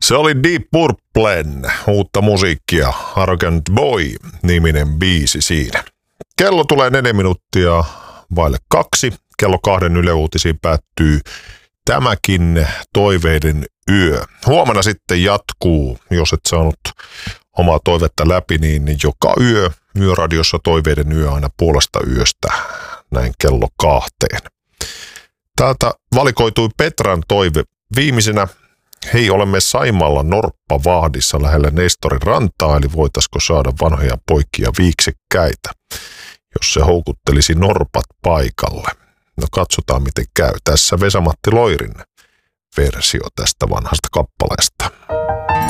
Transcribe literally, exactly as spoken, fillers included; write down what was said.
Se oli Deep Purplen uutta musiikkia, Arrogant Boy-niminen biisi siinä. Kello tulee neljä minuuttia vaille kaksi. Kello kahden Yle Uutisiin päättyy tämäkin toiveiden yö. Huomenna sitten jatkuu, jos et saanut omaa toivetta läpi, niin joka yö Yöradiossa toiveiden yö aina puolesta yöstä näin kello kahteen. Täältä valikoitui Petran toive viimeisenä. Hei, olemme Saimalla Norppavahdissa lähellä Nestorin rantaa, eli voitaisiko saada vanhoja poikia viiksekkäitä, jos se houkuttelisi norpat paikalle. No katsotaan miten käy. Tässä Vesa-Matti Loirin versio tästä vanhasta kappaleesta.